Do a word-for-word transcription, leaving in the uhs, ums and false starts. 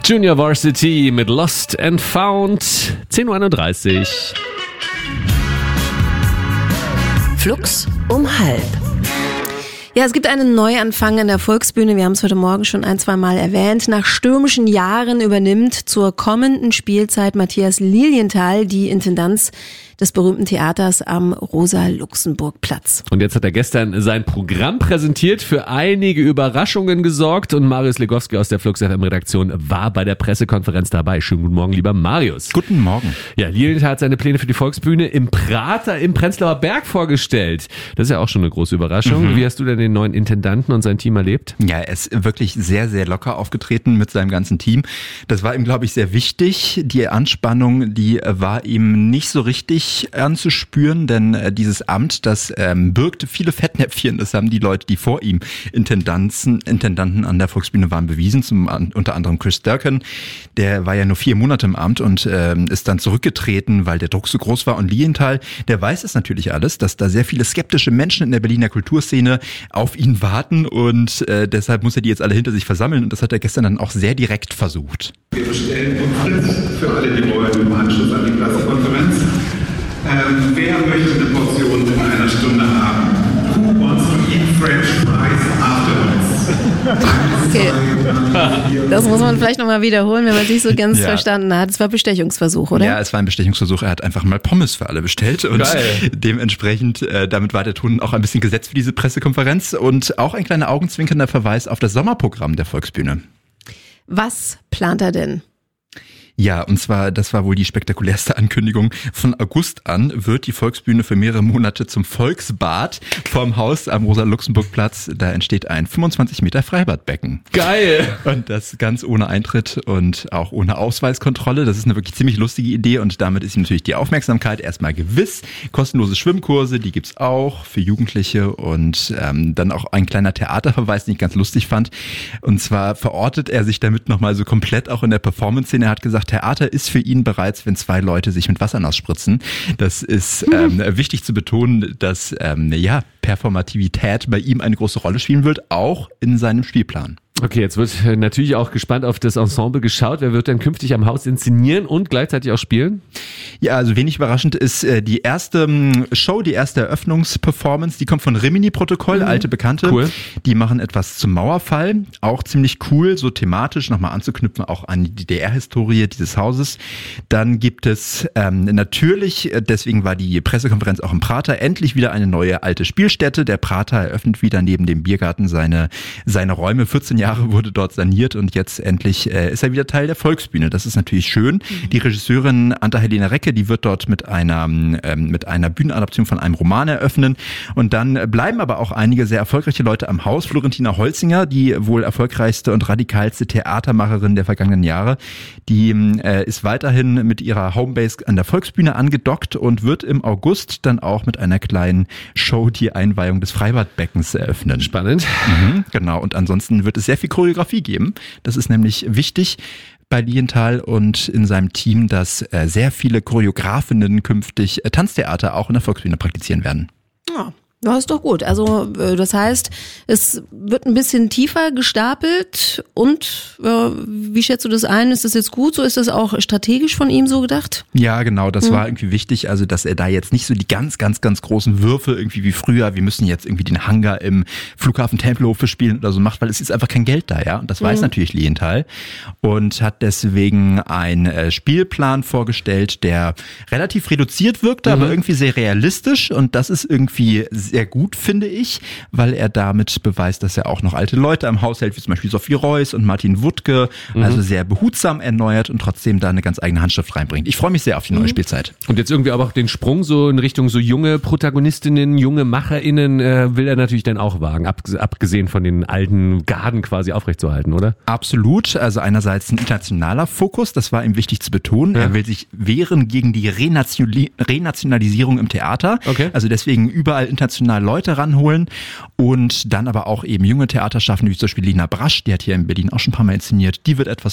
Junior Varsity mit Lost and Found. zehn Uhr einunddreißig. Flux um halb. Ja, es gibt einen Neuanfang an der Volksbühne. Wir haben es heute Morgen schon ein, zwei Mal erwähnt. Nach stürmischen Jahren übernimmt zur kommenden Spielzeit Matthias Lilienthal die Intendanz des berühmten Theaters am Rosa-Luxemburg-Platz. Und jetzt hat er gestern sein Programm präsentiert, für einige Überraschungen gesorgt und Marius Legowski aus der Flux F M-Redaktion war bei der Pressekonferenz dabei. Schönen guten Morgen, lieber Marius. Guten Morgen. Ja, Lilienthal hat seine Pläne für die Volksbühne im Prater im Prenzlauer Berg vorgestellt. Das ist ja auch schon eine große Überraschung. Mhm. Wie hast du denn den neuen Intendanten und sein Team erlebt? Ja, er ist wirklich sehr, sehr locker aufgetreten mit seinem ganzen Team. Das war ihm, glaube ich, sehr wichtig. Die Anspannung, die war ihm nicht so richtig anzuspüren, denn äh, dieses Amt, das ähm, birgte viele Fettnäpfchen. Das haben die Leute, die vor ihm Intendanten, Intendanten an der Volksbühne waren, bewiesen. Zum, an, unter anderem Chris Durkan. Der war ja nur vier Monate im Amt und ähm, ist dann zurückgetreten, weil der Druck so groß war. Und Lilienthal, der weiß es natürlich alles, dass da sehr viele skeptische Menschen in der Berliner Kulturszene auf ihn warten und äh, deshalb muss er die jetzt alle hinter sich versammeln. Und das hat er gestern dann auch sehr direkt versucht. Wir bestellen uns für alle, die wollen, im Anschluss an die Pressekonferenz. Ähm, wer möchte eine Portion in einer Stunde haben? Who wants to eat French fries afterwards? Okay. Das muss man vielleicht nochmal wiederholen, wenn man es nicht so ganz ja. verstanden hat. Es war Bestechungsversuch, oder? Ja, es war ein Bestechungsversuch. Er hat einfach mal Pommes für alle bestellt und Geil. dementsprechend, äh, damit war der Ton auch ein bisschen gesetzt für diese Pressekonferenz und auch ein kleiner augenzwinkernder Verweis auf das Sommerprogramm der Volksbühne. Was plant er denn? Ja, und zwar, das war wohl die spektakulärste Ankündigung. Von August an wird die Volksbühne für mehrere Monate zum Volksbad vorm Haus am Rosa-Luxemburg-Platz. Da entsteht ein fünfundzwanzig Meter Freibadbecken. Geil! Und das ganz ohne Eintritt und auch ohne Ausweiskontrolle. Das ist eine wirklich ziemlich lustige Idee und damit ist ihm natürlich die Aufmerksamkeit erstmal gewiss. Kostenlose Schwimmkurse, die gibt's auch für Jugendliche und ähm, dann auch ein kleiner Theaterverweis, den ich ganz lustig fand. Und zwar verortet er sich damit nochmal so komplett auch in der Performance-Szene. Er hat gesagt, Theater ist für ihn bereits, wenn zwei Leute sich mit Wasser nass spritzen. Das ist ähm, wichtig zu betonen, dass ähm, ja, Performativität bei ihm eine große Rolle spielen wird, auch in seinem Spielplan. Okay, jetzt wird natürlich auch gespannt auf das Ensemble geschaut. Wer wird denn künftig am Haus inszenieren und gleichzeitig auch spielen? Ja, also wenig überraschend ist äh, die erste Show, die erste Eröffnungsperformance, die kommt von Rimini-Protokoll, mhm. alte Bekannte. Cool. Die machen etwas zum Mauerfall, auch ziemlich cool, so thematisch nochmal anzuknüpfen, auch an die D D R-Historie dieses Hauses. Dann gibt es ähm, natürlich, deswegen war die Pressekonferenz auch im Prater, endlich wieder eine neue alte Spielstätte. Der Prater eröffnet wieder neben dem Biergarten seine, seine Räume. vierzehn Jahre wurde dort saniert und jetzt endlich äh, ist er wieder Teil der Volksbühne. Das ist natürlich schön. Mhm. Die Regisseurin Anta-Helena Recke, die wird dort mit einer ähm, mit einer Bühnenadaption von einem Roman eröffnen. Und dann bleiben aber auch einige sehr erfolgreiche Leute am Haus. Florentina Holzinger, die wohl erfolgreichste und radikalste Theatermacherin der vergangenen Jahre, die äh, ist weiterhin mit ihrer Homebase an der Volksbühne angedockt und wird im August dann auch mit einer kleinen Show die Einweihung des Freibadbeckens eröffnen. Spannend. Mhm, genau. Und ansonsten wird es sehr viel Choreografie geben. Das ist nämlich wichtig bei Lilienthal und in seinem Team, dass äh, sehr viele Choreografinnen künftig äh, Tanztheater auch in der Volksbühne praktizieren werden. Ja. Das ist doch gut. Also das heißt, es wird ein bisschen tiefer gestapelt und äh, wie schätzt du das ein? Ist das jetzt gut so? Ist das auch strategisch von ihm so gedacht? Ja, genau. Das hm. war irgendwie wichtig, also dass er da jetzt nicht so die ganz, ganz, ganz großen Würfe irgendwie wie früher, wir müssen jetzt irgendwie den Hangar im Flughafen Tempelhof spielen oder so macht, weil es ist einfach kein Geld da, ja. Und das hm. weiß natürlich Lilienthal und hat deswegen einen äh, Spielplan vorgestellt, der relativ reduziert wirkte, mhm. aber irgendwie sehr realistisch und das ist irgendwie sehr gut, finde ich, weil er damit beweist, dass er auch noch alte Leute am Haus hält, wie zum Beispiel Sophie Reuss und Martin Wuttke, mhm. also sehr behutsam erneuert und trotzdem da eine ganz eigene Handschrift reinbringt. Ich freue mich sehr auf die neue mhm. Spielzeit. Und jetzt irgendwie aber auch den Sprung so in Richtung so junge Protagonistinnen, junge MacherInnen äh, will er natürlich dann auch wagen, abgesehen von den alten Garden quasi aufrechtzuerhalten, oder? Absolut, also einerseits ein internationaler Fokus, das war ihm wichtig zu betonen. Ja. Er will sich wehren gegen die Renationali- Renationalisierung im Theater, okay. also deswegen überall international Leute ranholen und dann aber auch eben junge Theaterschaffende, wie zum Beispiel Lina Brasch, die hat hier in Berlin auch schon ein paar Mal inszeniert, die wird etwas